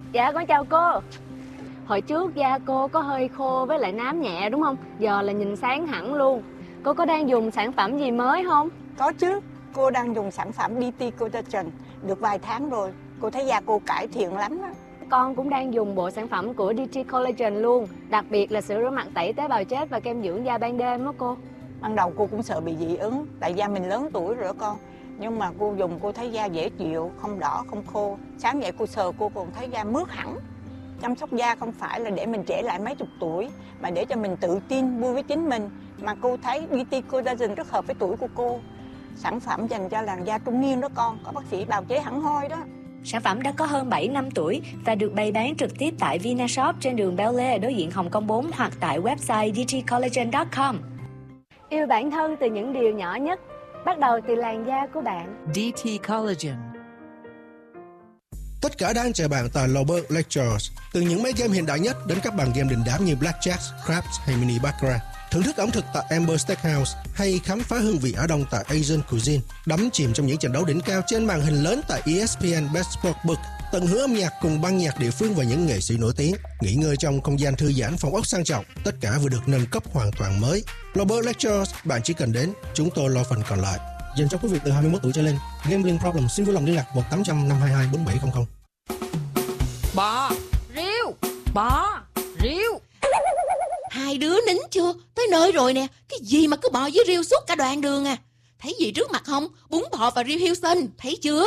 Dạ con chào cô. Hồi trước da cô có hơi khô với lại nám nhẹ đúng không? Giờ là nhìn sáng hẳn luôn. Cô có đang dùng sản phẩm gì mới không? Có chứ, cô đang dùng sản phẩm DT Collagen được vài tháng rồi. Cô thấy da cô cải thiện lắm đó. Con cũng đang dùng bộ sản phẩm của DT Collagen luôn. Đặc biệt là sữa rửa mặt tẩy tế bào chết và kem dưỡng da ban đêm đó cô. Ban đầu cô cũng sợ bị dị ứng, tại da mình lớn tuổi rồi đó con. Nhưng mà cô dùng cô thấy da dễ chịu, không đỏ, không khô. Sáng dậy cô sờ cô còn thấy da mướt hẳn. Chăm sóc da không phải là để mình trẻ lại mấy chục tuổi, mà để cho mình tự tin, vui với chính mình. Mà cô thấy DT Collagen rất hợp với tuổi của cô. Sản phẩm dành cho làn da trung niên đó con, có bác sĩ bào chế hẳn hoi đó. Sản phẩm đã có hơn 7 năm tuổi và được bày bán trực tiếp tại Vinashop trên đường Bel Air đối diện Hồng Kông 4 hoặc tại website dtcollagen.com. Yêu bản thân từ những điều nhỏ nhất, bắt đầu từ làn da của bạn. DT Collagen. Tất cả đang chờ bạn tại Lober Lectures. Từ những máy game hiện đại nhất đến các bàn game đình đám như Blackjack, Craps hay Mini Baccarat. Thưởng thức ẩm thực tại Amber Steakhouse hay khám phá hương vị Á Đông tại Asian Cuisine. Đắm chìm trong những trận đấu đỉnh cao trên màn hình lớn tại ESPN Best Sportsbook. Tận hưởng âm nhạc cùng ban nhạc địa phương và những nghệ sĩ nổi tiếng. Nghỉ ngơi trong không gian thư giãn phòng ốc sang trọng. Tất cả vừa được nâng cấp hoàn toàn mới. Lober Lectures, bạn chỉ cần đến, chúng tôi lo phần còn lại. Dành cho quý vị từ 21 tuổi trở lên. Gambling problem xin vui lòng liên lạc 1-800-522-4700. Bò, riêu, bò, riêu. Hai đứa nín chưa? Tới nơi rồi nè. Cái gì mà cứ bò với riêu suốt cả đoạn đường à? Thấy gì trước mặt không? Bún bò và riêu Houston. Thấy chưa?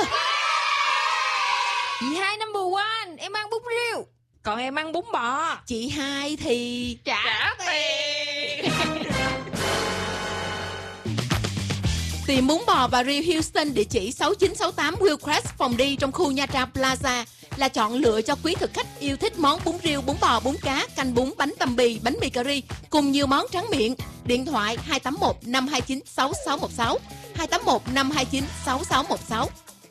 Chị hai number one, em ăn bún riêu. Còn em ăn bún bò. Chị hai thì trả tiền. Tìm bún bò và riêu Houston địa chỉ 6968 Hillcrest phòng đi trong khu Nha Trang Plaza là chọn lựa cho quý thực khách yêu thích món bún riêu, bún bò, bún cá, canh bún, bánh tằm bì, bánh mì cà ri cùng nhiều món tráng miệng. Điện thoại 281 529 6616 281 529 6616.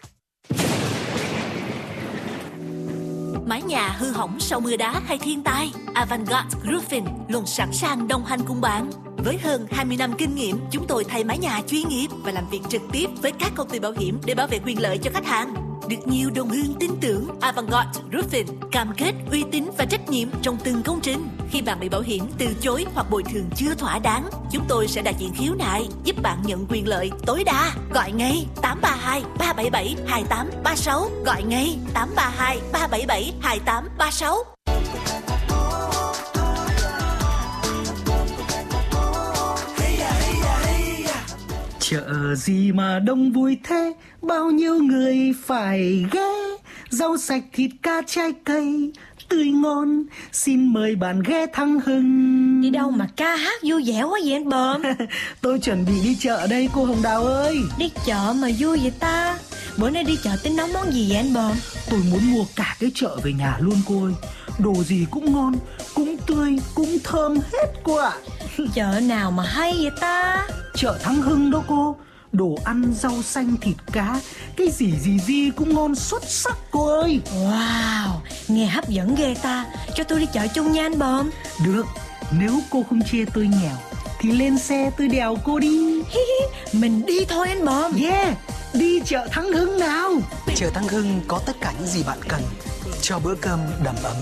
Mái nhà hư hỏng sau mưa đá hay thiên tai, Avantgarde Roofing luôn sẵn sàng đồng hành cùng bạn. Với hơn 20 năm kinh nghiệm, chúng tôi thay mái nhà chuyên nghiệp và làm việc trực tiếp với các công ty bảo hiểm để bảo vệ quyền lợi cho khách hàng. Được nhiều đồng hương tin tưởng, Avantgarde Roofing cam kết uy tín và trách nhiệm trong từng công trình. Khi bạn bị bảo hiểm từ chối hoặc bồi thường chưa thỏa đáng, chúng tôi sẽ đại diện khiếu nại, giúp bạn nhận quyền lợi tối đa. Gọi ngay 832 377 2836. Gọi ngay 832 377 2836. Chợ gì mà đông vui thế, bao nhiêu người phải ghé. Rau sạch, thịt cá, trái cây tươi ngon, xin mời bạn ghé Thăng Hưng. Đi đâu mà ca hát vui vẻ quá vậy anh Bờm? Tôi chuẩn bị đi chợ đây cô Hồng Đào ơi. Đi chợ mà vui vậy ta? Bữa nay đi chợ tính nấu món gì vậy anh Bờm? Tôi muốn mua cả cái chợ về nhà luôn cô ơi. Đồ gì cũng ngon, cũng tươi, cũng thơm hết cô ạ. Chợ nào mà hay vậy ta? Chợ Thăng Hưng đó cô. Đồ ăn, rau xanh, thịt cá, cái gì cũng ngon xuất sắc cô ơi. Wow, nghe hấp dẫn ghê ta. Cho tôi đi chợ chung nha anh Bờm. Được, nếu cô không chê tôi nghèo thì lên xe tôi đèo cô đi. Mình đi thôi anh Bờm. Yeah, đi chợ Thăng Hưng nào. Chợ Thăng Hưng có tất cả những gì bạn cần cho bữa cơm đầm ấm.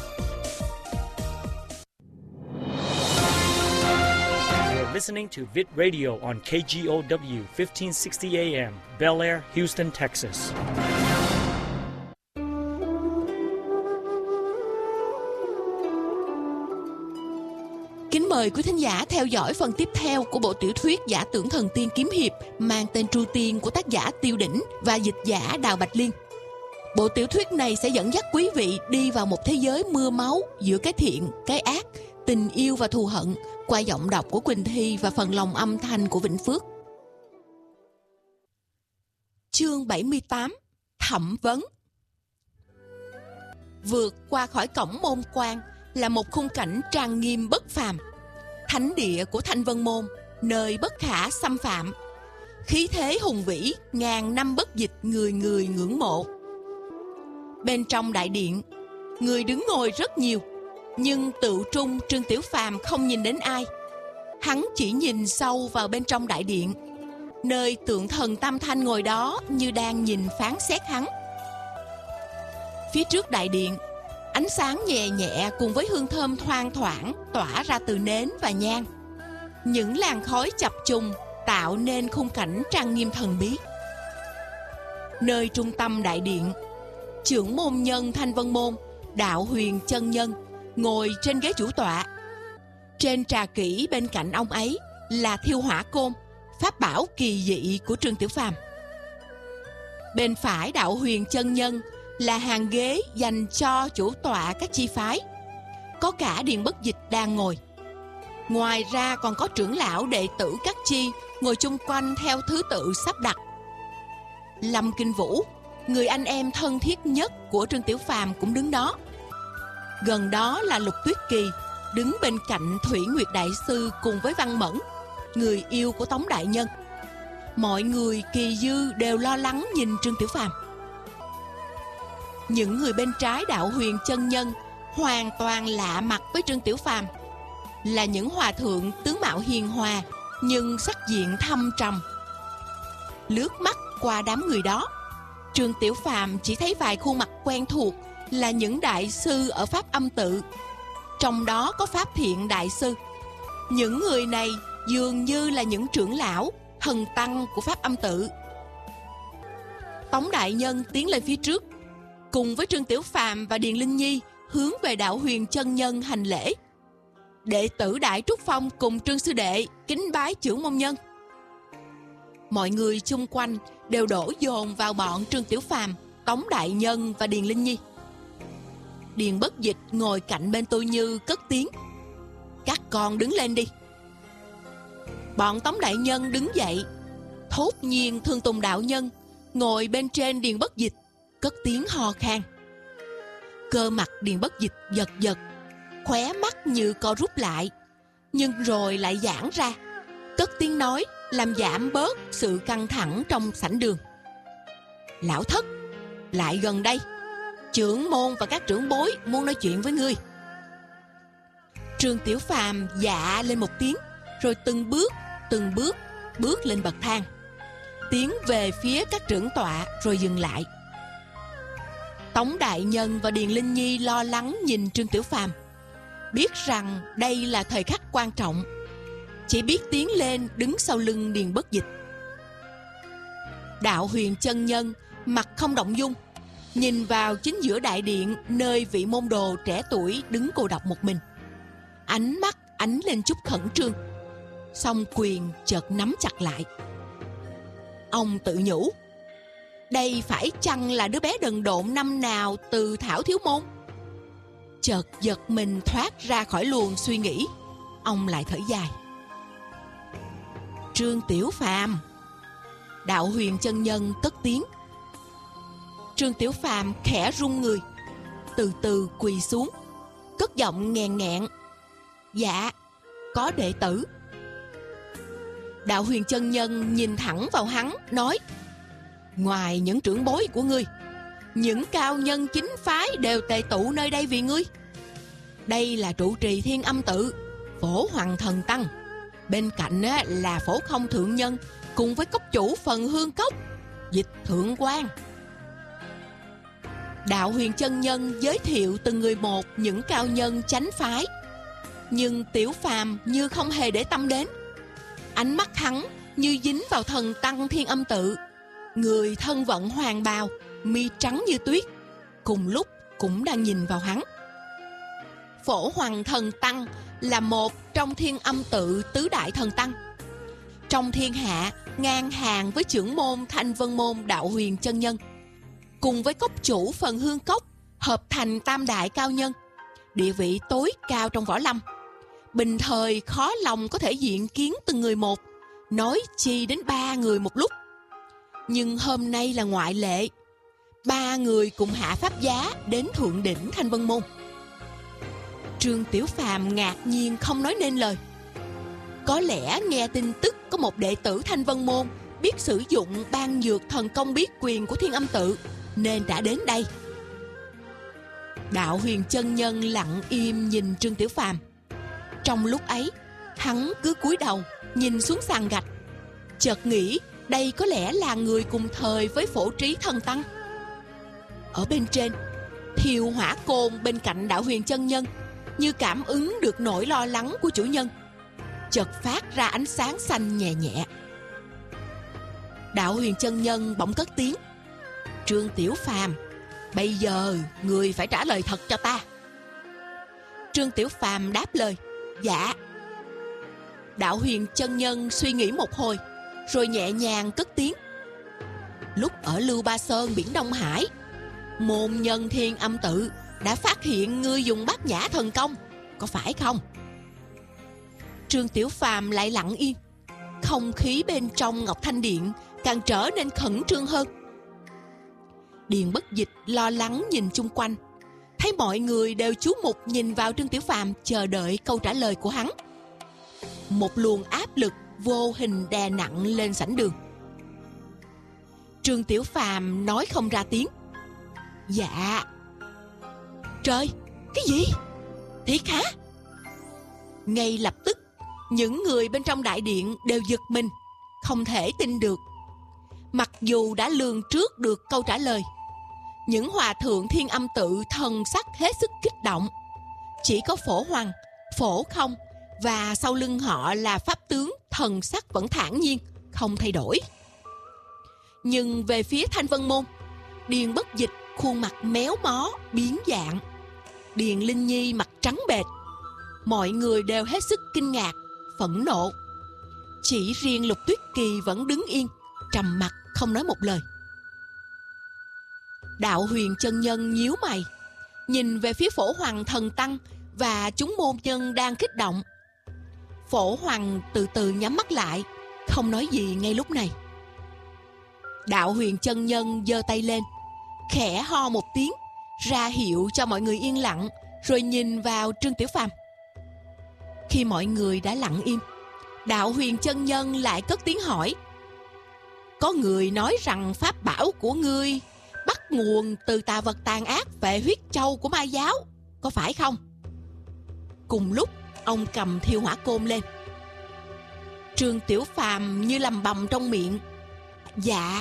Listening to Vid Radio on KGOW 1560 AM, Bel Air, Houston, Texas. Kính mời quý thính giả theo dõi phần tiếp theo của bộ tiểu thuyết Giả tưởng thần tiên kiếm hiệp mang tên Tru Tiên của tác giả Tiêu Đỉnh và dịch giả Đào Bạch Liên. Bộ tiểu thuyết này sẽ dẫn dắt quý vị đi vào một thế giới mưa máu giữa cái thiện, cái ác, tình yêu và thù hận qua giọng đọc của Quỳnh Thi và phần lồng âm thanh của Vĩnh Phước. Chương 78: Thẩm vấn. Vượt qua khỏi cổng môn quan là một khung cảnh trang nghiêm bất phàm, thánh địa của Thanh Vân Môn, nơi bất khả xâm phạm. Khí thế hùng vĩ, ngàn năm bất dịch, người người ngưỡng mộ. Bên trong đại điện, người đứng ngồi rất nhiều, nhưng tự trung Trương Tiểu Phàm không nhìn đến ai. Hắn chỉ nhìn sâu vào bên trong đại điện, nơi tượng thần Tam Thanh ngồi đó như đang nhìn phán xét hắn. Phía trước đại điện, Ánh sáng nhẹ nhẹ cùng với hương thơm thoang thoảng tỏa ra từ nến và nhang. Những làn khói chập trùng tạo nên khung cảnh trang nghiêm thần bí. Nơi trung tâm đại điện, trưởng môn nhân Thanh Vân Môn, Đạo Huyền Chân Nhân ngồi trên ghế chủ tọa. Trên trà kỷ bên cạnh ông ấy là thiêu hỏa côn, pháp bảo kỳ dị của Trương Tiểu Phàm. Bên phải Đạo Huyền Chân Nhân là hàng ghế dành cho chủ tọa các chi phái. Có cả Điền Bất Dịch đang ngồi. Ngoài ra còn có trưởng lão đệ tử các chi ngồi chung quanh theo thứ tự sắp đặt. Lâm Kinh Vũ, người anh em thân thiết nhất của Trương Tiểu Phàm, cũng đứng đó. Gần đó là Lục Tuyết Kỳ, đứng bên cạnh Thủy Nguyệt Đại Sư cùng với Văn Mẫn, người yêu của Tống Đại Nhân. Mọi người kỳ dư đều lo lắng nhìn Trương Tiểu Phàm. Những người bên trái Đạo Huyền Chân Nhân hoàn toàn lạ mặt với Trương Tiểu Phàm, là những hòa thượng tướng mạo hiền hòa nhưng sắc diện thâm trầm. Lướt mắt qua đám người đó, Trương Tiểu Phàm chỉ thấy vài khuôn mặt quen thuộc là những đại sư ở Pháp Âm Tự, trong đó có Pháp Thiện Đại Sư. Những người này dường như là những trưởng lão, thần tăng của Pháp Âm Tự. Tống Đại Nhân tiến lên phía trước, cùng với Trương Tiểu Phàm và Điền Linh Nhi hướng về Đạo Huyền Chân Nhân hành lễ. Đệ tử Đại Trúc Phong cùng Trương sư đệ kính bái trưởng môn nhân. Mọi người chung quanh đều đổ dồn vào bọn Trương Tiểu Phàm, Tống Đại Nhân và Điền Linh Nhi. Điền Bất Dịch ngồi cạnh bên Tô Như cất tiếng: "Các con đứng lên đi." Bọn Tống Đại Nhân đứng dậy. Thốt nhiên Thương Tùng đạo nhân ngồi bên trên Điền Bất Dịch cất tiếng ho khan. Cơ mặt Điền Bất Dịch giật giật, khóe mắt như co rút lại, nhưng rồi lại giãn ra, cất tiếng nói làm giảm bớt sự căng thẳng trong sảnh đường: "Lão thất, lại gần đây. Trưởng môn và các trưởng bối muốn nói chuyện với ngươi." Trương Tiểu Phàm dạ lên một tiếng, rồi từng bước bước lên bậc thang, tiến về phía các trưởng tọa rồi dừng lại. Tống Đại Nhân và Điền Linh Nhi lo lắng nhìn Trương Tiểu Phàm, biết rằng đây là thời khắc quan trọng, chỉ biết tiến lên đứng sau lưng Điền Bất Dịch. Đạo Huyền Chân Nhân mặt không động dung, nhìn vào chính giữa đại điện nơi vị môn đồ trẻ tuổi đứng cô độc một mình. Ánh mắt ánh lên chút khẩn trương, song quyền chợt nắm chặt lại. Ông tự nhủ, đây phải chăng là đứa bé đần độn năm nào từ Thảo Thiếu Môn? Chợt giật mình thoát ra khỏi luồng suy nghĩ, ông lại thở dài. Trương Tiểu Phàm. Đạo Huyền Chân Nhân cất tiếng. Trương Tiểu Phàm khẽ run người, từ từ quỳ xuống, cất giọng nghèn nghẹn: Dạ, có đệ tử. Đạo Huyền Chân Nhân nhìn thẳng vào hắn, nói: Ngoài những trưởng bối của ngươi, những cao nhân chính phái đều tề tụ nơi đây vì ngươi. Đây là trụ trì Thiên Âm Tự, Phổ Hoàng Thần Tăng. Bên cạnh là Phổ Không Thượng Nhân cùng với cốc chủ Phần Hương Cốc, Dịch Thượng Quan. Đạo Huyền Chân Nhân giới thiệu từng người một những cao nhân chánh phái, nhưng Tiểu Phàm như không hề để tâm đến. Ánh mắt hắn như dính vào thần tăng Thiên Âm Tự, người thân vận hoàng bào, mi trắng như tuyết, cùng lúc cũng đang nhìn vào hắn. Phổ Hoàng Thần Tăng là một trong Thiên Âm Tự tứ đại thần tăng, trong thiên hạ ngang hàng với trưởng môn Thanh Vân Môn Đạo Huyền Chân Nhân, cùng với cốc chủ Phần Hương Cốc hợp thành tam đại cao nhân, địa vị tối cao trong võ lâm. Bình thời khó lòng có thể diện kiến từng người một, nói chi đến 3 người một lúc. Nhưng hôm nay là ngoại lệ, 3 người cùng hạ pháp giá đến thượng đỉnh Thanh Vân Môn. Trương Tiểu Phàm ngạc nhiên không nói nên lời. Có lẽ nghe tin tức có một đệ tử Thanh Vân Môn biết sử dụng ban dược thần công biết quyền của Thiên Âm Tự, nên đã đến đây. Đạo Huyền Chân Nhân lặng im nhìn Trương Tiểu Phàm. Trong lúc ấy, hắn cứ cúi đầu nhìn xuống sàn gạch, chợt nghĩ đây có lẽ là người cùng thời với Phổ Trí Thần Tăng. Ở bên trên, Thiêu hỏa côn bên cạnh Đạo Huyền chân nhân như cảm ứng được nỗi lo lắng của chủ nhân, chợt phát ra ánh sáng xanh nhẹ nhẹ. Đạo Huyền chân nhân bỗng cất tiếng: Trương Tiểu Phàm, bây giờ người phải trả lời thật cho ta. Trương Tiểu Phàm đáp lời: Dạ. Đạo Huyền chân nhân suy nghĩ một hồi, rồi nhẹ nhàng cất tiếng: Lúc ở Lưu Ba Sơn biển Đông Hải, môn nhân Thiên Âm Tự đã phát hiện ngươi dùng Bát Nhã thần công, có phải không? Trương Tiểu Phàm lại lặng yên. Không khí bên trong Ngọc Thanh Điện càng trở nên khẩn trương hơn. Điền Bất Dịch lo lắng nhìn chung quanh, thấy mọi người đều chú mục nhìn vào Trương Tiểu Phàm, chờ đợi câu trả lời của hắn. Một luồng áp lực vô hình đè nặng lên sảnh đường. Trương Tiểu Phàm nói không ra tiếng: Dạ. Trời, cái gì? Thiệt hả? Ngay lập tức, những người bên trong đại điện đều giật mình, không thể tin được. Mặc dù đã lường trước được câu trả lời, những hòa thượng Thiên Âm Tự thần sắc hết sức kích động. Chỉ có Phổ Hoằng, Phổ Không và sau lưng họ là pháp tướng thần sắc vẫn thản nhiên, không thay đổi. Nhưng về phía Thanh Vân Môn, Điền Bất Dịch khuôn mặt méo mó, biến dạng. Điền Linh Nhi mặt trắng bệch. Mọi người đều hết sức kinh ngạc, phẫn nộ. Chỉ riêng Lục Tuyết Kỳ vẫn đứng yên, trầm mặc không nói một lời. Đạo Huyền chân nhân nhíu mày, nhìn về phía Phổ Hoằng thần tăng và chúng môn nhân đang kích động. Phổ Hoằng từ từ nhắm mắt lại, không nói gì ngay lúc này. Đạo Huyền chân nhân giơ tay lên, khẽ ho một tiếng, ra hiệu cho mọi người yên lặng, rồi nhìn vào Trương Tiểu Phàm. Khi mọi người đã lặng im, Đạo Huyền chân nhân lại cất tiếng hỏi: Có người nói rằng pháp bảo của ngươi bắt nguồn từ tà vật tàn ác Phệ Huyết Châu của Ma giáo, có phải không? Cùng lúc, ông cầm thiêu hỏa côn lên. Trương Tiểu Phàm như lầm bầm trong miệng: Dạ.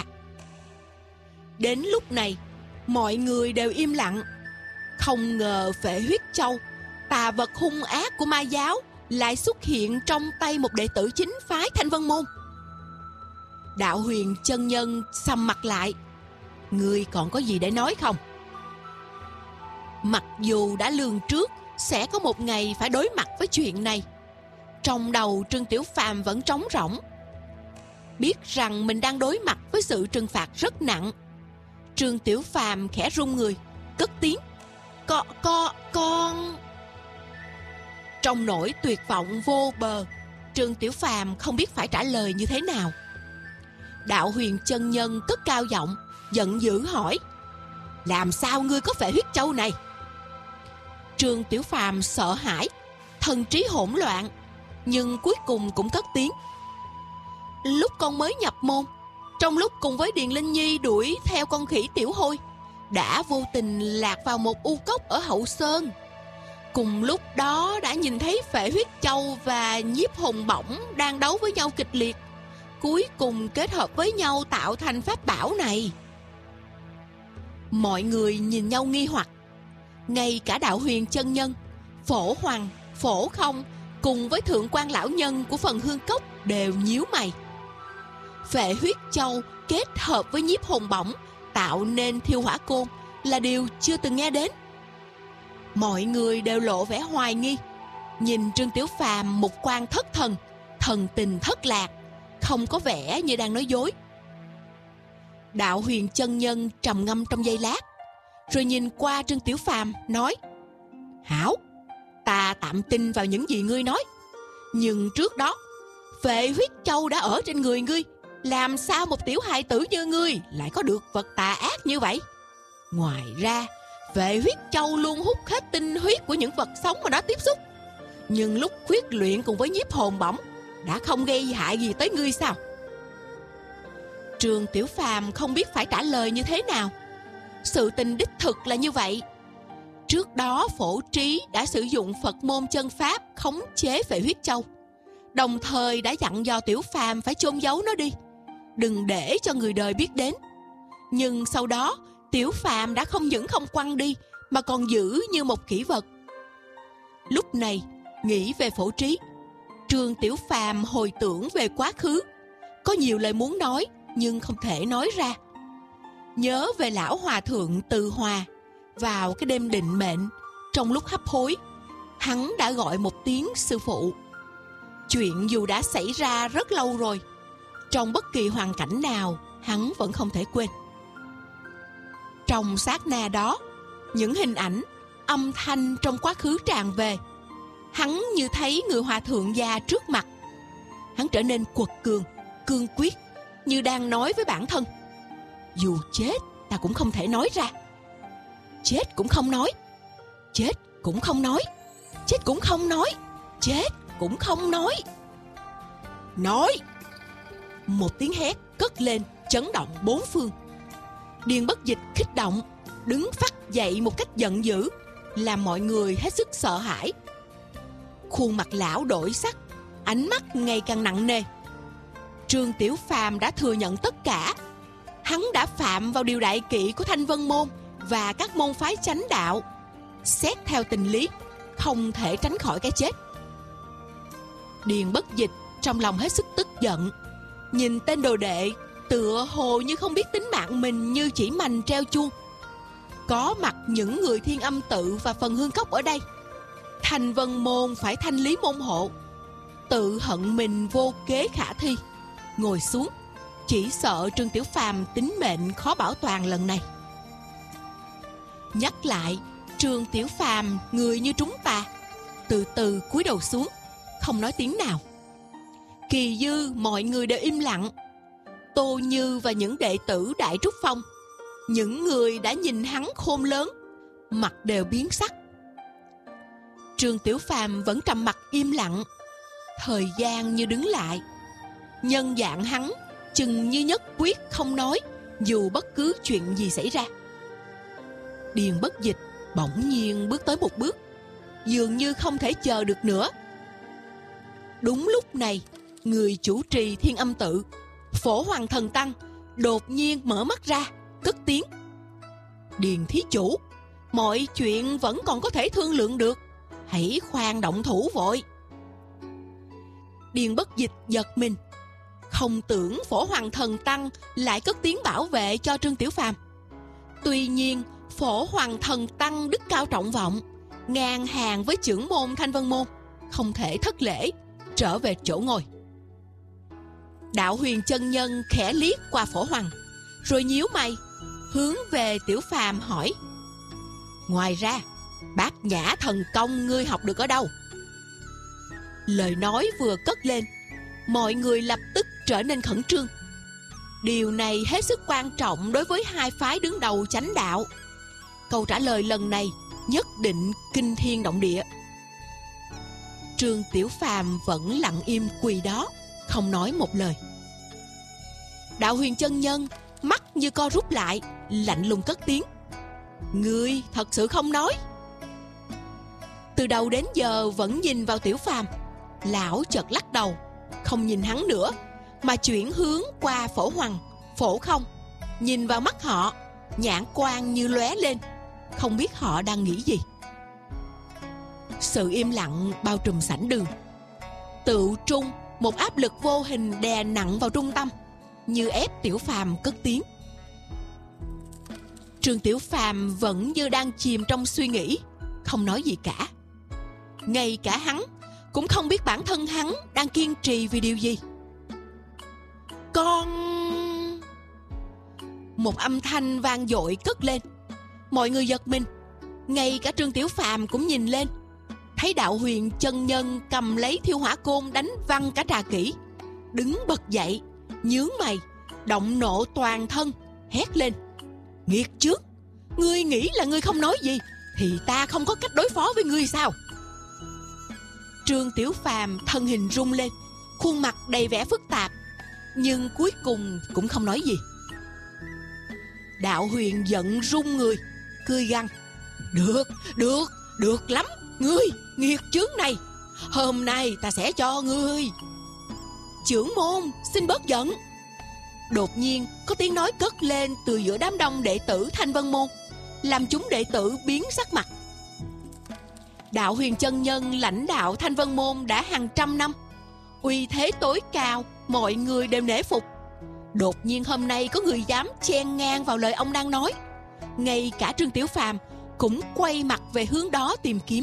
Đến lúc này, mọi người đều im lặng. Không ngờ Phệ Huyết Châu, tà vật hung ác của Ma giáo, lại xuất hiện trong tay một đệ tử chính phái Thanh Vân Môn. Đạo Huyền chân nhân sầm mặt lại: Ngươi còn có gì để nói không? Mặc dù đã lường trước sẽ có một ngày phải đối mặt với chuyện này, trong đầu Trương Tiểu Phàm vẫn trống rỗng. Biết rằng mình đang đối mặt với sự trừng phạt rất nặng, Trương Tiểu Phàm khẽ run người, cất tiếng: Con... Trong nỗi tuyệt vọng vô bờ, Trương Tiểu Phàm không biết phải trả lời như thế nào. Đạo Huyền chân nhân cất cao giọng, giận dữ hỏi: Làm sao ngươi có Phệ Huyết Châu này? Trương Tiểu Phàm sợ hãi, thần trí hỗn loạn, nhưng cuối cùng cũng cất tiếng: Lúc con mới nhập môn, trong lúc cùng với Điền Linh Nhi đuổi theo con khỉ Tiểu Hôi, đã vô tình lạc vào một u cốc ở Hậu Sơn. Cùng lúc đó đã nhìn thấy Phệ Huyết Châu và Nhiếp Hồn Bổng đang đấu với nhau kịch liệt, cuối cùng kết hợp với nhau tạo thành pháp bảo này. Mọi người nhìn nhau nghi hoặc. Ngay cả Đạo Huyền chân nhân, Phổ Hoằng, Phổ Không cùng với Thượng quan lão nhân của Phần Hương Cốc đều nhíu mày. Phệ Huyết Châu kết hợp với Nhiếp Hồn Bổng tạo nên thiêu hỏa côn là điều chưa từng nghe đến. Mọi người đều lộ vẻ hoài nghi, nhìn Trương Tiểu Phàm một quan thất thần, thần tình thất lạc, không có vẻ như đang nói dối. Đạo Huyền chân nhân trầm ngâm trong giây lát, rồi nhìn qua Trương Tiểu Phàm nói: Hảo, ta tạm tin vào những gì ngươi nói, nhưng trước đó Phệ Huyết Châu đã ở trên người ngươi, làm sao một tiểu hài tử như ngươi lại có được vật tà ác như vậy? Ngoài ra, Phệ Huyết Châu luôn hút hết tinh huyết của những vật sống mà nó tiếp xúc, nhưng lúc huyết luyện cùng với Nhiếp Hồn Bổng đã không gây hại gì tới ngươi sao? Trương Tiểu Phàm không biết phải trả lời như thế nào. Sự tình đích thực là như vậy. Trước đó Phổ Trí đã sử dụng Phật môn chân pháp khống chế Phệ Huyết Châu, đồng thời đã dặn dò Tiểu Phàm phải chôn giấu nó đi, đừng để cho người đời biết đến. Nhưng sau đó Tiểu Phàm đã không những không quăng đi mà còn dữ như một kỷ vật. Lúc này, nghĩ về Phổ Trí, Trương Tiểu Phàm hồi tưởng về quá khứ, có nhiều lời muốn nói nhưng không thể nói ra. Nhớ về lão hòa thượng Từ Hòa, vào cái đêm định mệnh, trong lúc hấp hối, hắn đã gọi một tiếng sư phụ. Chuyện dù đã xảy ra rất lâu rồi, trong bất kỳ hoàn cảnh nào hắn vẫn không thể quên. Trong sát na đó, những hình ảnh, âm thanh trong quá khứ tràn về. Hắn như thấy người hòa thượng già trước mặt. Hắn trở nên quật cường, cương quyết, như đang nói với bản thân: dù chết ta cũng không thể nói ra. Chết cũng không nói. Chết cũng không nói. Chết cũng không nói. Chết cũng không nói. Nói! Một tiếng hét cất lên chấn động bốn phương. Điền Bất Dịch kích động, đứng phắt dậy một cách giận dữ, làm mọi người hết sức sợ hãi. Khuôn mặt lão đổi sắc, ánh mắt ngày càng nặng nề. Trương Tiểu Phàm đã thừa nhận tất cả. Hắn đã phạm vào điều đại kỵ của Thanh Vân Môn và các môn phái chánh đạo. Xét theo tình lý, không thể tránh khỏi cái chết. Điền Bất Dịch trong lòng hết sức tức giận, nhìn tên đồ đệ tựa hồ như không biết tính mạng mình như chỉ mành treo chuông. Có mặt những người Thiên Âm Tự và Phần Hương Cốc ở đây, Thanh Vân Môn phải thanh lý môn hộ. Tự hận mình vô kế khả thi, ngồi xuống, chỉ sợ Trương Tiểu Phàm tính mệnh khó bảo toàn lần này. Nhắc lại, Trương Tiểu Phàm người như trúng tà, từ từ cúi đầu xuống, không nói tiếng nào. Kỳ dư mọi người đều im lặng. Tô Như và những đệ tử Đại Trúc Phong, những người đã nhìn hắn khôn lớn, mặt đều biến sắc. Trương Tiểu Phàm vẫn trầm mặc im lặng. Thời gian như đứng lại. Nhân dạng hắn chừng như nhất quyết không nói, dù bất cứ chuyện gì xảy ra. Điền Bất Dịch bỗng nhiên bước tới một bước, dường như không thể chờ được nữa. Đúng lúc này, người chủ trì Thiên Âm Tự, Phổ Hoàng Thần Tăng, đột nhiên mở mắt ra, cất tiếng: Điền thí chủ, mọi chuyện vẫn còn có thể thương lượng được, hãy khoan động thủ vội. Điền Bất Dịch giật mình, không tưởng Phổ Hoàng Thần Tăng lại cất tiếng bảo vệ cho Trương Tiểu Phàm. Tuy nhiên, Phổ Hoàng Thần Tăng đức cao trọng vọng, ngang hàng với trưởng môn Thanh Vân Môn, không thể thất lễ, trở về chỗ ngồi. Đạo Huyền chân nhân khẽ liếc qua Phổ Hoàng, rồi nhíu mày, hướng về Tiểu Phàm hỏi: Ngoài ra, Bát Nhã thần công ngươi học được ở đâu? Lời nói vừa cất lên, mọi người lập tức trở nên khẩn trương. Điều này hết sức quan trọng đối với hai phái đứng đầu chánh đạo. Câu trả lời lần này nhất định kinh thiên động địa. Trương Tiểu Phàm vẫn lặng im quỳ đó, không nói một lời. Đạo Huyền chân nhân mắt như co rút lại, lạnh lùng cất tiếng: Ngươi thật sự không nói? Từ đầu đến giờ vẫn nhìn vào Tiểu Phàm, lão chợt lắc đầu, không nhìn hắn nữa, mà chuyển hướng qua Phổ Hoàng, Phổ Không, nhìn vào mắt họ, nhãn quang như lóe lên, không biết họ đang nghĩ gì. Sự im lặng bao trùm sảnh đường. Tự trung một áp lực vô hình đè nặng vào trung tâm, như ép Tiểu Phàm cất tiếng. Trương Tiểu Phàm vẫn như đang chìm trong suy nghĩ, không nói gì cả. Ngay cả hắn cũng không biết bản thân hắn đang kiên trì vì điều gì. Con... Một âm thanh vang dội cất lên. Mọi người giật mình, ngay cả Trương Tiểu Phàm cũng nhìn lên, thấy Đạo Huyền chân nhân cầm lấy thiêu hỏa côn đánh văng cả trà kỹ, đứng bật dậy, nhướng mày, động nộ toàn thân, hét lên: Nghiệt chướng, ngươi nghĩ là ngươi không nói gì thì ta không có cách đối phó với ngươi sao? Trương Tiểu Phàm thân hình rung lên, khuôn mặt đầy vẻ phức tạp, nhưng cuối cùng cũng không nói gì. Đạo Huyền giận run người, cười gằn: Được lắm, ngươi nghiệt chướng này, hôm nay ta sẽ cho ngươi. Trưởng môn, xin bớt giận. Đột nhiên có tiếng nói cất lên từ giữa đám đông đệ tử Thanh Vân Môn, làm chúng đệ tử biến sắc mặt. Đạo Huyền chân nhân lãnh đạo Thanh Vân Môn đã hàng trăm năm, uy thế tối cao, mọi người đều nể phục. Đột nhiên hôm nay có người dám chen ngang vào lời ông đang nói. Ngay cả Trương Tiểu Phàm cũng quay mặt về hướng đó tìm kiếm.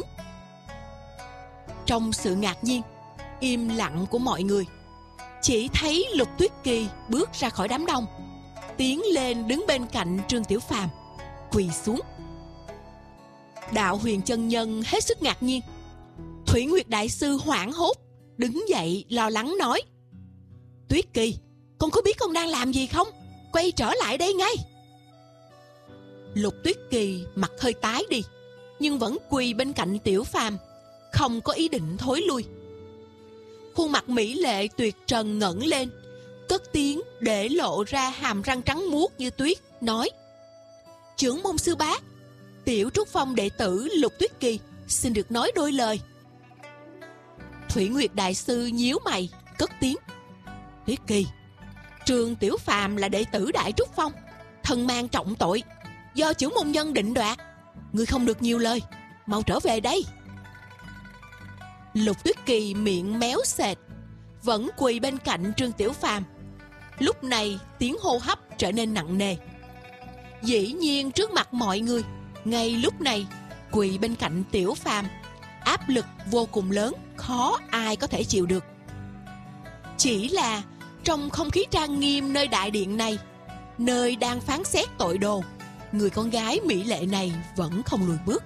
Trong sự ngạc nhiên, im lặng của mọi người, chỉ thấy Lục Tuyết Kỳ bước ra khỏi đám đông, tiến lên đứng bên cạnh Trương Tiểu Phàm, quỳ xuống. Đạo Huyền chân nhân hết sức ngạc nhiên. Thủy Nguyệt đại sư hoảng hốt đứng dậy lo lắng nói: Tuyết Kỳ, con có biết con đang làm gì không? Quay trở lại đây ngay. Lục Tuyết Kỳ mặt hơi tái đi, nhưng vẫn quỳ bên cạnh Tiểu Phàm, không có ý định thối lui. Khuôn mặt mỹ lệ tuyệt trần ngẩng lên, cất tiếng để lộ ra hàm răng trắng muốt như tuyết, nói: Trưởng môn sư bá, Tiểu Trúc Phong đệ tử Lục Tuyết Kỳ xin được nói đôi lời. Thủy Nguyệt đại sư nhíu mày, cất tiếng: Tuyết Kỳ, Trương Tiểu Phàm là đệ tử Đại Trúc Phong, thân mang trọng tội, do trưởng môn nhân định đoạt. Ngươi không được nhiều lời, mau trở về đây. Lục Tuyết Kỳ miệng méo sệt, vẫn quỳ bên cạnh Trương Tiểu Phàm. Lúc này tiếng hô hấp trở nên nặng nề. Dĩ nhiên trước mặt mọi người, ngay lúc này quỳ bên cạnh Tiểu Phàm, áp lực vô cùng lớn, khó ai có thể chịu được. Chỉ là trong không khí trang nghiêm nơi đại điện này, nơi đang phán xét tội đồ, người con gái mỹ lệ này vẫn không lùi bước.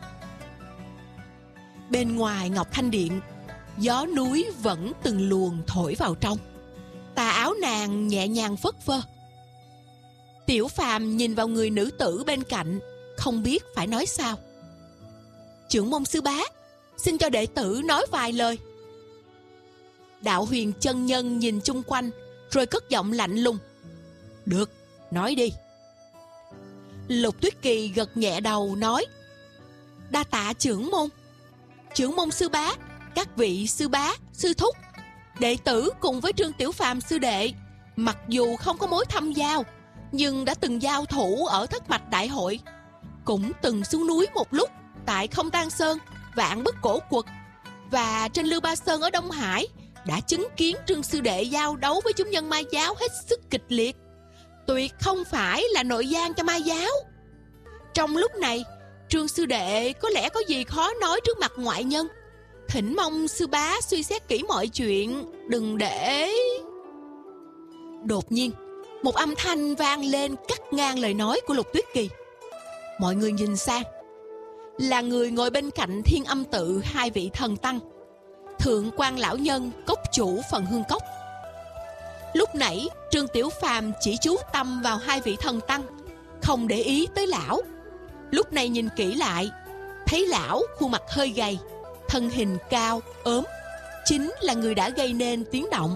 Bên ngoài Ngọc Thanh Điện, gió núi vẫn từng luồng thổi vào trong, tà áo nàng nhẹ nhàng phất phơ. Tiểu Phàm nhìn vào người nữ tử bên cạnh, không biết phải nói sao. Trưởng môn sư bá, xin cho đệ tử nói vài lời. Đạo Huyền chân nhân nhìn chung quanh, rồi cất giọng lạnh lùng: Được, nói đi. Lục Tuyết Kỳ gật nhẹ đầu nói: Đa tạ trưởng môn. Trưởng môn sư bá, các vị sư bá, sư thúc, đệ tử cùng với Trương Tiểu Phàm sư đệ, mặc dù không có mối thâm giao, nhưng đã từng giao thủ ở Thất Mạch Đại Hội, cũng từng xuống núi một lúc tại Không Tan Sơn, Vạn Bất Cổ Quật và trên Lưu Ba Sơn ở Đông Hải, đã chứng kiến Trương sư đệ giao đấu với chúng nhân Ma giáo hết sức kịch liệt, tuyệt không phải là nội gian cho Ma giáo. Trong lúc này, Trương sư đệ có lẽ có gì khó nói trước mặt ngoại nhân, thỉnh mong sư bá suy xét kỹ mọi chuyện, đừng để... Đột nhiên, một âm thanh vang lên cắt ngang lời nói của Lục Tuyết Kỳ. Mọi người nhìn sang, là người ngồi bên cạnh Thiên Âm Tự hai vị thần tăng, Thượng Quan lão nhân, cốc chủ Phần Hương Cốc. Lúc nãy Trương Tiểu Phàm chỉ chú tâm vào hai vị thần tăng, không để ý tới lão. Lúc này nhìn kỹ lại, thấy lão khuôn mặt hơi gầy, thân hình cao, ốm, chính là người đã gây nên tiếng động.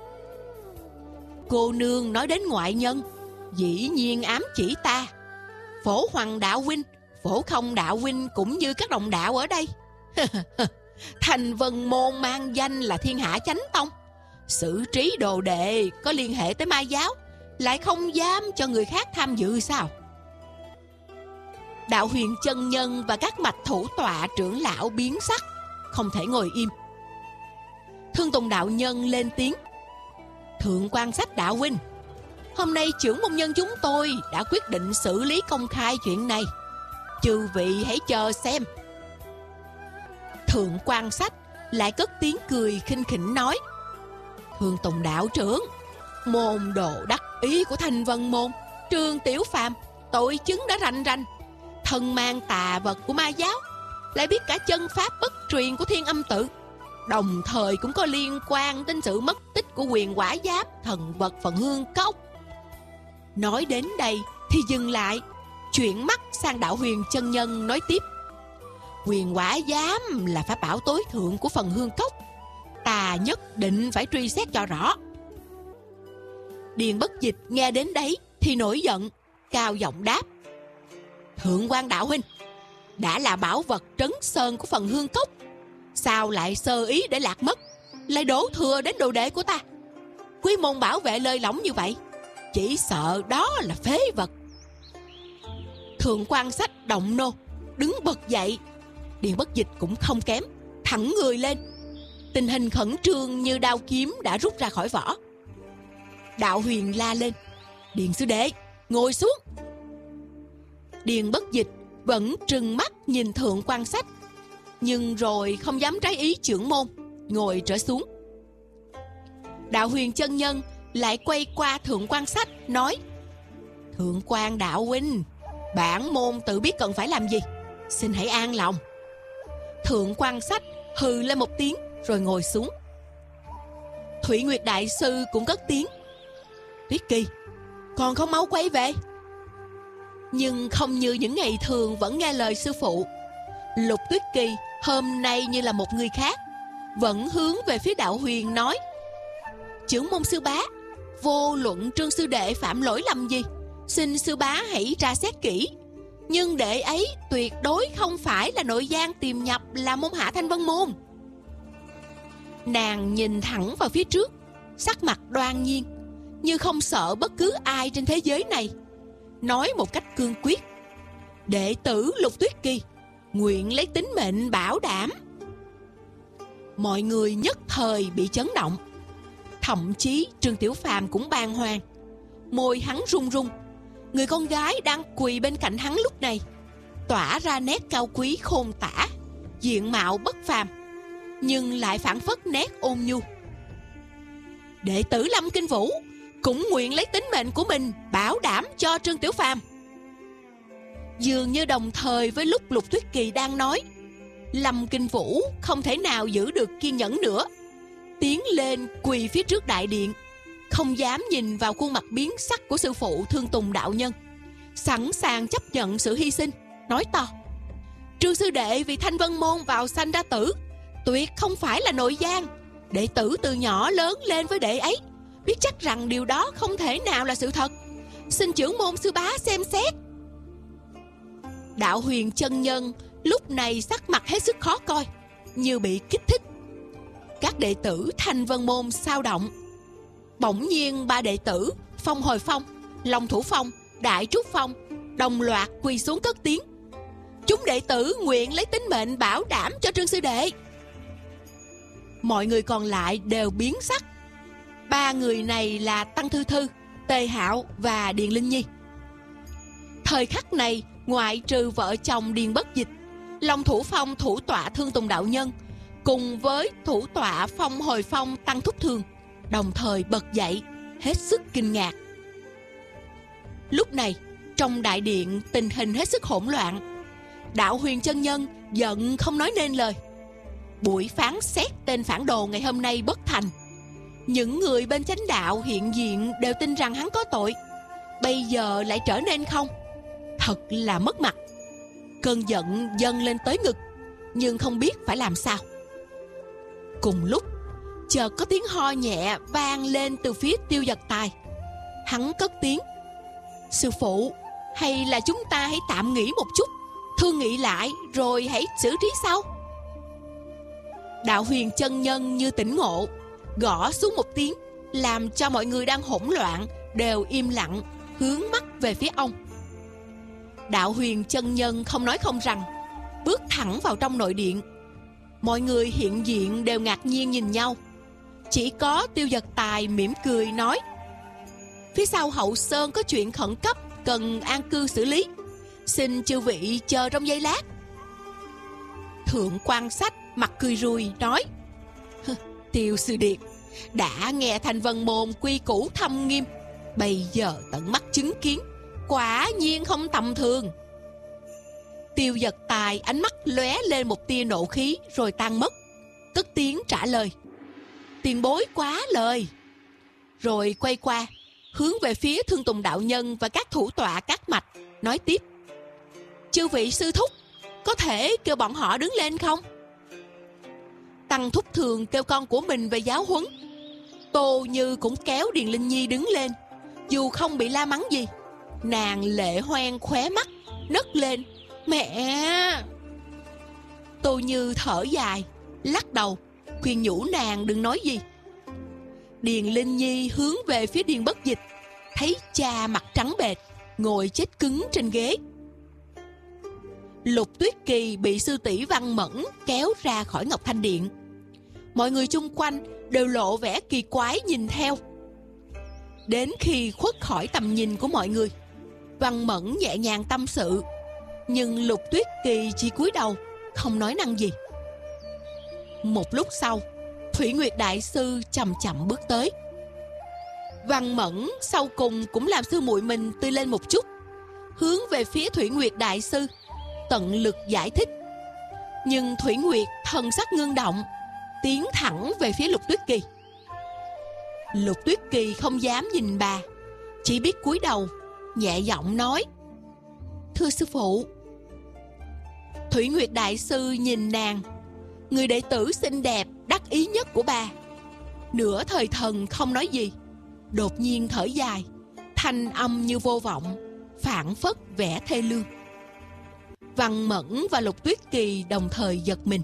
Cô nương nói đến ngoại nhân, dĩ nhiên ám chỉ ta. Phổ Hoàng đạo huynh, Phổ Không đạo huynh cũng như các đồng đạo ở đây. Thành Vân Môn mang danh là Thiên Hạ Chánh Tông, xử trí đồ đệ có liên hệ tới Ma giáo, lại không dám cho người khác tham dự sao? Đạo Huyền chân nhân và các mạch thủ tọa trưởng lão biến sắc, không thể ngồi im. Thương Tùng đạo nhân lên tiếng: Thượng Quan Sách đạo huynh, hôm nay trưởng môn nhân chúng tôi đã quyết định xử lý công khai chuyện này, chư vị hãy chờ xem. Thượng Quan Sách lại cất tiếng cười khinh khỉnh nói: Thương Tùng đạo trưởng, môn đồ đắc ý của Thanh Vân Môn Trương Tiểu Phàm tội chứng đã rành rành, thân mang tà vật của Ma giáo, lại biết cả chân pháp bất truyền của Thiên Âm Tự, đồng thời cũng có liên quan đến sự mất tích của Huyền Quả Giáp, thần vật Phần Hương Cốc. Nói đến đây thì dừng lại, chuyển mắt sang Đạo Huyền chân nhân nói tiếp: Huyền Quả Giáp là pháp bảo tối thượng của Phần Hương Cốc, ta nhất định phải truy xét cho rõ. Điền Bất Dịch nghe đến đấy thì nổi giận, cao giọng đáp: Thượng Quan đạo huynh, đã là bảo vật trấn sơn của Phần Hương Cốc, sao lại sơ ý để lạc mất, lại đổ thừa đến đồ đệ của ta? Quý môn bảo vệ lơi lỏng như vậy, chỉ sợ đó là phế vật. Thượng quan Sách động nô, đứng bật dậy. Điền Bất Dịch cũng không kém, thẳng người lên. Tình hình khẩn trương như đao kiếm đã rút ra khỏi vỏ. Đạo Huyền la lên: Điền sư đệ, ngồi xuống. Điền Bất Dịch vẫn trừng mắt nhìn Thượng quan Sách, nhưng rồi không dám trái ý trưởng môn, ngồi trở xuống. Đạo Huyền chân nhân lại quay qua Thượng quan Sách nói: Thượng quan đạo huynh, bản môn tự biết cần phải làm gì, xin hãy an lòng. Thượng quan Sách hừ lên một tiếng rồi ngồi xuống. Thủy Nguyệt đại sư cũng cất tiếng: Tuyết Kỳ, còn không máu quay về. Nhưng không như những ngày thường vẫn nghe lời sư phụ, Lục Tuyết Kỳ hôm nay như là một người khác, vẫn hướng về phía Đạo Huyền nói: Trưởng môn sư bá, vô luận Trương sư đệ phạm lỗi lầm gì, xin sư bá hãy tra xét kỹ. Nhưng đệ ấy tuyệt đối không phải là nội gian tìm nhập là môn hạ Thanh Vân Môn. Nàng nhìn thẳng vào phía trước, sắc mặt đoan nhiên, như không sợ bất cứ ai trên thế giới này, nói một cách cương quyết: Đệ tử Lục Tuyết Kỳ nguyện lấy tính mệnh bảo đảm. Mọi người nhất thời bị chấn động, thậm chí Trương Tiểu Phàm cũng bàng hoàng, môi hắn run run. Người con gái đang quỳ bên cạnh hắn lúc này tỏa ra nét cao quý khôn tả, diện mạo bất phàm, nhưng lại phảng phất nét ôn nhu. Đệ tử Lâm Kinh Vũ cũng nguyện lấy tính mệnh của mình bảo đảm cho Trương Tiểu Phàm. Dường như đồng thời với lúc Lục Tuyết Kỳ đang nói, Lâm Kinh Vũ không thể nào giữ được kiên nhẫn nữa, tiến lên quỳ phía trước đại điện, không dám nhìn vào khuôn mặt biến sắc của sư phụ Thương Tùng đạo nhân, sẵn sàng chấp nhận sự hy sinh, nói to: Trương sư đệ vì Thanh Vân Môn vào sanh ra tử, tuyệt không phải là nội gian. Đệ tử từ nhỏ lớn lên với đệ ấy, biết chắc rằng điều đó không thể nào là sự thật. Xin trưởng môn sư bá xem xét. Đạo Huyền chân nhân lúc này sắc mặt hết sức khó coi, như bị kích thích. Các đệ tử Thanh Vân Môn sao động. Bỗng nhiên ba đệ tử Phong Hồi Phong, Long Thủ Phong, Đại Trúc Phong đồng loạt quỳ xuống cất tiếng: Chúng đệ tử nguyện lấy tính mệnh bảo đảm cho Trương sư đệ. Mọi người còn lại đều biến sắc. Ba người này là Tăng Thư Thư, Tề Hạo và Điền Linh Nhi. Thời khắc này, ngoại trừ vợ chồng Điền Bất Dịch, Long Thủ Phong thủ tọa Thương Tùng đạo nhân cùng với thủ tọa Phong Hồi Phong Tăng Thúc Thường đồng thời bật dậy, hết sức kinh ngạc. Lúc này, trong đại điện tình hình hết sức hỗn loạn. Đạo Huyền chân nhân giận không nói nên lời. Buổi phán xét tên phản đồ ngày hôm nay bất thành. Những người bên chánh đạo hiện diện đều tin rằng hắn có tội, bây giờ lại trở nên không. Thật là mất mặt. Cơn giận dâng lên tới ngực, nhưng không biết phải làm sao. Cùng lúc, chợt có tiếng ho nhẹ vang lên từ phía Tiêu Dật Tài. Hắn cất tiếng: Sư phụ, hay là chúng ta hãy tạm nghỉ một chút, thương nghị lại rồi hãy xử trí sau. Đạo Huyền chân nhân như tỉnh ngộ, gõ xuống một tiếng, làm cho mọi người đang hỗn loạn đều im lặng, hướng mắt về phía ông. Đạo Huyền chân nhân không nói không rằng, bước thẳng vào trong nội điện. Mọi người hiện diện đều ngạc nhiên nhìn nhau. Chỉ có Tiêu Dật Tài mỉm cười nói: Phía sau hậu sơn có chuyện khẩn cấp cần an cư xử lý, xin chư vị chờ trong giây lát. Thượng quan Sách mặt cười rùi nói: Tiêu sư điệt, đã nghe Thanh Vân Môn quy củ thâm nghiêm, bây giờ tận mắt chứng kiến, quả nhiên không tầm thường. Tiêu Dật Tài ánh mắt lóe lên một tia nộ khí rồi tan mất, cất tiếng trả lời: Tiền bối quá lời. Rồi quay qua hướng về phía Thương Tùng đạo nhân và các thủ tọa các mạch, nói tiếp: Chư vị sư thúc, có thể kêu bọn họ đứng lên không? Tăng Thúc Thường kêu con của mình về giáo huấn. Tô Như cũng kéo Điền Linh Nhi đứng lên. Dù không bị la mắng gì, nàng lệ hoen khóe mắt, nấc lên: Mẹ! Tô Như thở dài, lắc đầu, khuyên nhủ nàng đừng nói gì. Điền Linh Nhi hướng về phía Điền Bất Dịch, thấy cha mặt trắng bệch, ngồi chết cứng trên ghế. Lục Tuyết Kỳ bị sư tỷ Văn Mẫn kéo ra khỏi Ngọc Thanh Điện. Mọi người chung quanh đều lộ vẻ kỳ quái nhìn theo. Đến khi khuất khỏi tầm nhìn của mọi người, Văn Mẫn nhẹ nhàng tâm sự, nhưng Lục Tuyết Kỳ chỉ cúi đầu, không nói năng gì. Một lúc sau, Thủy Nguyệt Đại Sư chậm chậm bước tới. Văn Mẫn sau cùng cũng làm sư muội mình tươi lên một chút, hướng về phía Thủy Nguyệt Đại Sư, tận lực giải thích. Nhưng Thủy Nguyệt thần sắc ngưng động, tiến thẳng về phía Lục Tuyết Kỳ. Lục Tuyết Kỳ không dám nhìn bà, chỉ biết cúi đầu, nhẹ giọng nói: "Thưa sư phụ." Thủy Nguyệt Đại Sư nhìn nàng, người đệ tử xinh đẹp đắc ý nhất của bà, nửa thời thần không nói gì, đột nhiên thở dài, thanh âm như vô vọng, phảng phất vẻ thê lương. Văn Mẫn và Lục Tuyết Kỳ đồng thời giật mình.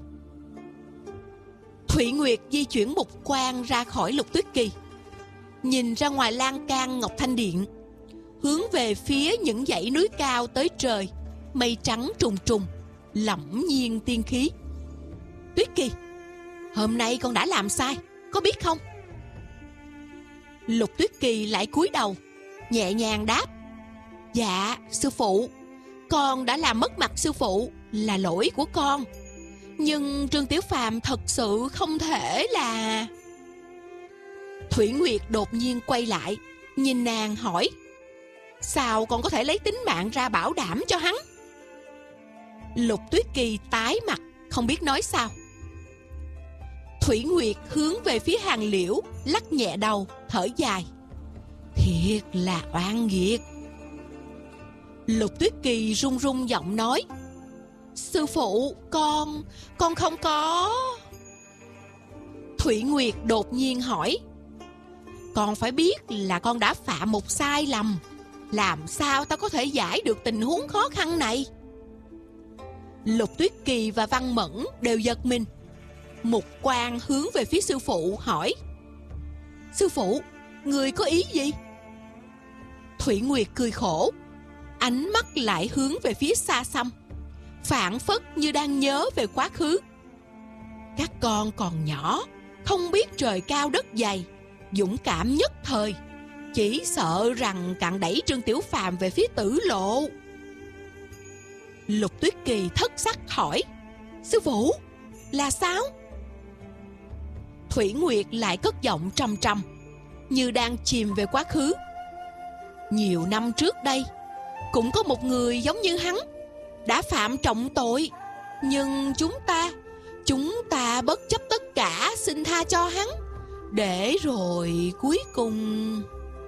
Thủy Nguyệt di chuyển một quan ra khỏi Lục Tuyết Kỳ, nhìn ra ngoài lan can Ngọc Thanh Điện, hướng về phía những dãy núi cao tới trời, mây trắng trùng trùng, lẫm nhiên tiên khí. "Tuyết Kỳ, hôm nay con đã làm sai, có biết không?" Lục Tuyết Kỳ lại cúi đầu, nhẹ nhàng đáp: "Dạ, sư phụ, con đã làm mất mặt sư phụ, là lỗi của con. Nhưng Trương Tiểu Phàm thật sự không thể là..." Thủy Nguyệt đột nhiên quay lại, nhìn nàng hỏi: "Sao con có thể lấy tính mạng ra bảo đảm cho hắn?" Lục Tuyết Kỳ tái mặt, không biết nói sao. Thủy Nguyệt hướng về phía Hàng Liễu, lắc nhẹ đầu, thở dài: "Thiệt là oan nghiệt." Lục Tuyết Kỳ run run giọng nói: "Sư phụ, con không có..." Thủy Nguyệt đột nhiên hỏi: "Con phải biết là con đã phạm một sai lầm, làm sao ta có thể giải được tình huống khó khăn này?" Lục Tuyết Kỳ và Văn Mẫn đều giật mình. Mục Quang hướng về phía sư phụ hỏi: "Sư phụ, người có ý gì?" Thủy Nguyệt cười khổ, ánh mắt lại hướng về phía xa xăm, phảng phất như đang nhớ về quá khứ. "Các con còn nhỏ, không biết trời cao đất dày, dũng cảm nhất thời, chỉ sợ rằng cạn đẩy Trương Tiểu Phàm về phía tử lộ." Lục Tuyết Kỳ thất sắc hỏi: "Sư phụ, là sao?" Thủy Nguyệt lại cất giọng trầm trầm, như đang chìm về quá khứ: "Nhiều năm trước đây, cũng có một người giống như hắn, đã phạm trọng tội, nhưng chúng ta bất chấp tất cả xin tha cho hắn, để rồi cuối cùng..."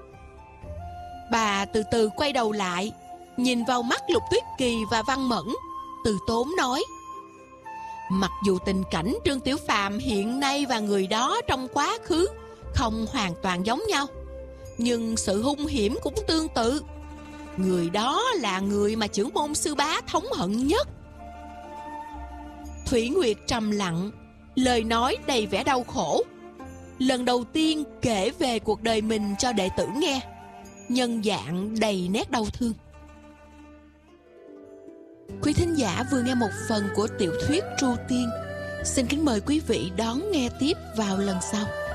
Bà từ từ quay đầu lại, nhìn vào mắt Lục Tuyết Kỳ và Văn Mẫn, từ tốn nói: "Mặc dù tình cảnh Trương Tiểu Phàm hiện nay và người đó trong quá khứ không hoàn toàn giống nhau, nhưng sự hung hiểm cũng tương tự. Người đó là người mà trưởng môn sư bá thống hận nhất." Thủy Nguyệt trầm lặng, lời nói đầy vẻ đau khổ. Lần đầu tiên kể về cuộc đời mình cho đệ tử nghe, nhân dạng đầy nét đau thương. Quý thính giả vừa nghe một phần của tiểu thuyết Tru Tiên. Xin kính mời quý vị đón nghe tiếp vào lần sau.